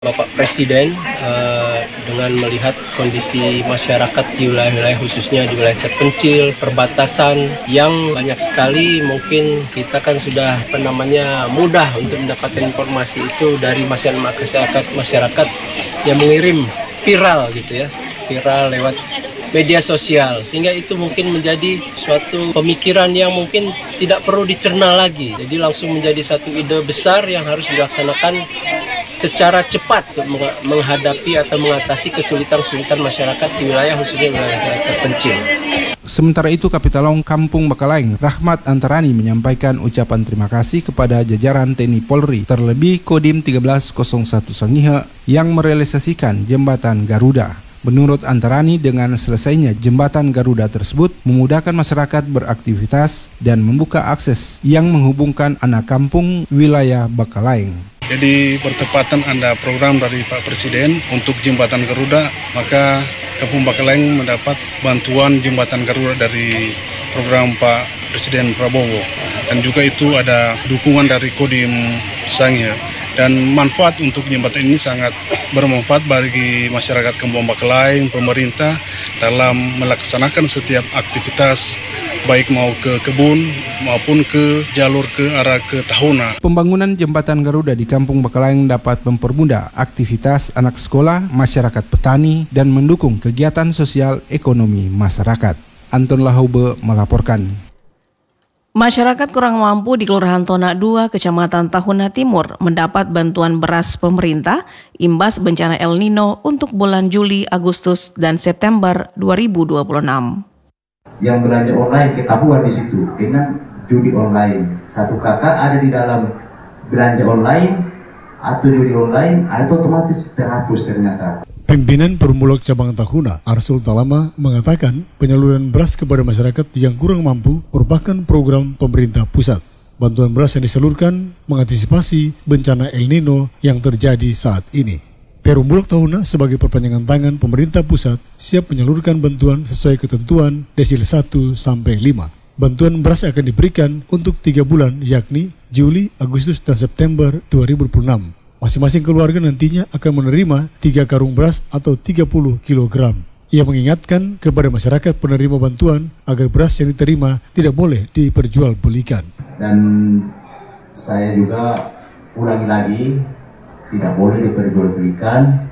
Bapak Presiden dengan melihat kondisi masyarakat di wilayah-wilayah khususnya di wilayah terpencil, perbatasan yang banyak sekali mungkin kita kan sudah mudah untuk mendapatkan informasi itu dari masyarakat yang mengirim viral gitu ya, viral lewat media sosial, sehingga itu mungkin menjadi suatu pemikiran yang mungkin tidak perlu dicerna lagi, jadi langsung menjadi satu ide besar yang harus dilaksanakan secara cepat untuk menghadapi atau mengatasi kesulitan-kesulitan masyarakat di wilayah khususnya wilayah terpencil. Sementara itu, Kapitolong Kampung Bakalaeng, Rahmat Antarani menyampaikan ucapan terima kasih kepada jajaran TNI Polri, terlebih Kodim 1301 Sangihe yang merealisasikan jembatan Garuda. Menurut Antarani, dengan selesainya jembatan Garuda tersebut memudahkan masyarakat beraktivitas dan membuka akses yang menghubungkan anak kampung wilayah Bakalaeng. Jadi bertepatan ada program dari Pak Presiden untuk jembatan Garuda, maka Kampung Bakalaeng mendapat bantuan jembatan Garuda dari program Pak Presiden Prabowo. Dan juga itu ada dukungan dari Kodim Sangihe. Dan manfaat untuk jembatan ini sangat bermanfaat bagi masyarakat Kampung Bakalaeng, pemerintah dalam melaksanakan setiap aktivitas baik mau ke kebun maupun ke jalur ke arah ke Tahuna. Pembangunan jembatan Garuda di Kampung Bakalaeng dapat mempermudah aktivitas anak sekolah, masyarakat petani, dan mendukung kegiatan sosial ekonomi masyarakat. Anton Lahaube melaporkan. Masyarakat kurang mampu di Kelurahan Tona 2, Kecamatan Tahuna Timur mendapat bantuan beras pemerintah imbas bencana El Nino untuk bulan Juli, Agustus, dan September 2026. Yang belanja online ketahuan di situ dengan judi online. Satu kakak ada di dalam belanja online atau judi online, itu otomatis terhapus ternyata. Pimpinan Perumbulok Cabang Tahuna, Arsul Talama, mengatakan penyaluran beras kepada masyarakat yang kurang mampu merupakan program pemerintah pusat. Bantuan beras yang disalurkan mengantisipasi bencana El Nino yang terjadi saat ini. Perumbulok Tahuna sebagai perpanjangan tangan pemerintah pusat siap menyalurkan bantuan sesuai ketentuan desil 1 sampai 5. Bantuan beras akan diberikan untuk 3 bulan yakni Juli, Agustus, dan September 2026. Masing-masing keluarga nantinya akan menerima 3 karung beras atau 30 kg. Ia mengingatkan kepada masyarakat penerima bantuan agar beras yang diterima tidak boleh diperjualbelikan. Dan saya juga ulangi lagi, tidak boleh diperjualbelikan.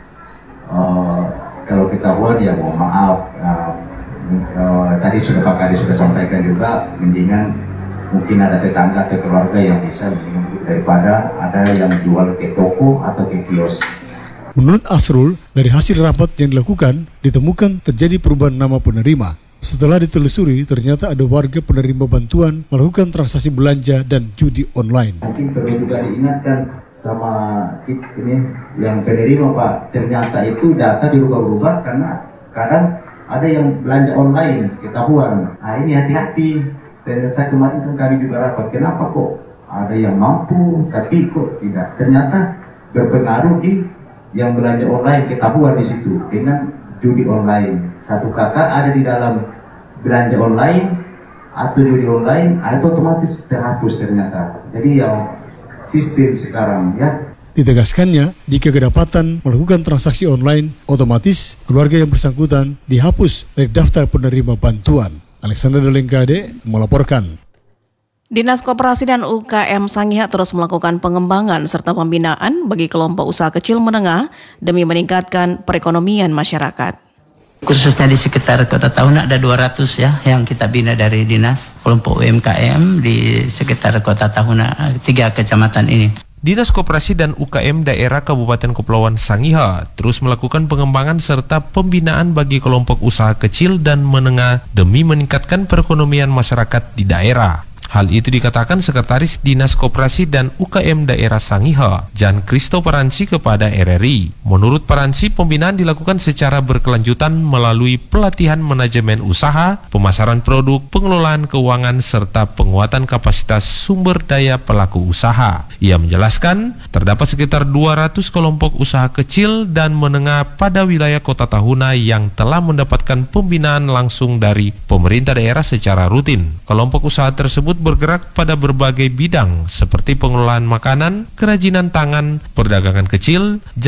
Kalau ketahuan ya mohon maaf. Tadi sudah Pak Kadi sudah sampaikan juga, mendingan mungkin ada tetangga atau keluarga yang bisa daripada ada yang jual ke toko atau ke kios. Menurut Asrul, dari hasil rapat yang dilakukan, ditemukan terjadi perubahan nama penerima. Setelah ditelusuri, ternyata ada warga penerima bantuan melakukan transaksi belanja dan judi online. Mungkin perlu juga diingatkan sama ini yang penerima Pak, ternyata itu data dirubah-rubah karena kadang ada yang belanja online ketahuan. Nah ini hati-hati. Dan saya kemarin itu kami juga rapat, kenapa kok ada yang mampu tapi kok tidak? Ternyata berpengaruh di yang belanja online ketahuan di situ dengan judi online. Satu kakak ada di dalam belanja online atau judi online, itu otomatis terhapus ternyata. Jadi yang sistem sekarang ya. Ditegaskannya, jika kedapatan melakukan transaksi online, otomatis keluarga yang bersangkutan dihapus dari daftar penerima bantuan. Alexander Delengkade melaporkan. Dinas Koperasi dan UKM Sangihe terus melakukan pengembangan serta pembinaan bagi kelompok usaha kecil menengah demi meningkatkan perekonomian masyarakat. Khususnya di sekitar Kota Tahuna ada 200 ya yang kita bina dari Dinas kelompok UMKM di sekitar Kota Tahuna 3 kecamatan ini. Dinas Koperasi dan UKM Daerah Kabupaten Kepulauan Sangihe terus melakukan pengembangan serta pembinaan bagi kelompok usaha kecil dan menengah demi meningkatkan perekonomian masyarakat di daerah. Hal itu dikatakan Sekretaris Dinas Koperasi dan UKM Daerah Sangihe, Jan Kristo Paransi kepada RRI. Menurut Paransi, pembinaan dilakukan secara berkelanjutan melalui pelatihan manajemen usaha, pemasaran produk, pengelolaan keuangan, serta penguatan kapasitas sumber daya pelaku usaha. Ia menjelaskan, terdapat sekitar 200 kelompok usaha kecil dan menengah pada wilayah Kota Tahuna yang telah mendapatkan pembinaan langsung dari pemerintah daerah secara rutin. Kelompok usaha tersebut bergerak pada berbagai bidang seperti pengelolaan makanan, kerajinan tangan, perdagangan kecil,